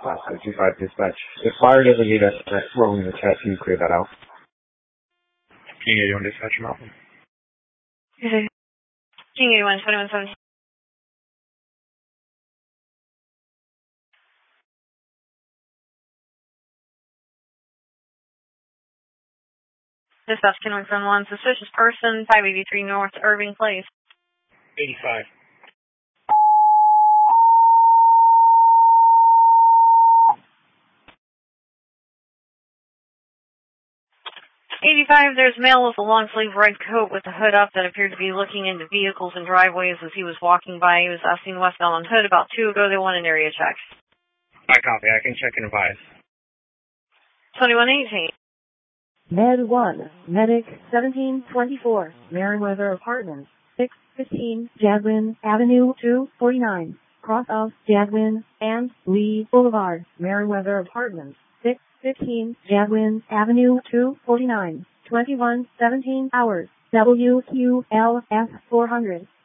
525 dispatch. If fire doesn't need us rolling the test, can you clear that out? King 81 dispatch, Malcolm. King 81, 2117. Dispatch 101, suspicious person, 583 North Irving Place. 85. 85, there's a male with a long-sleeve red coat with the hood up that appeared to be looking into vehicles and driveways as he was walking by. He was seen westbound on Hood about 2 ago. They want an area check. I copy. I can check and advise. 2118. Med 1, Medic 1724, Merriweather Apartments, 615 Jadwin Avenue 249, cross of Jadwin and Lee Boulevard, Merriweather Apartments, 615 Jadwin Avenue 249, 2117 hours, WQLF 400.